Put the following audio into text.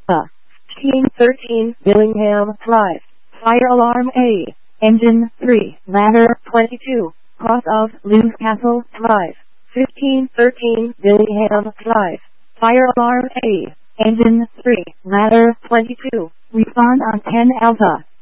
1513 Billingham Drive. Fire alarm A. Engine 3. Ladder 22. Cross of Newcastle Drive. 1513 Billingham Drive. Fire alarm A. Engine 3. Ladder 22. Respond on 10 Alpha.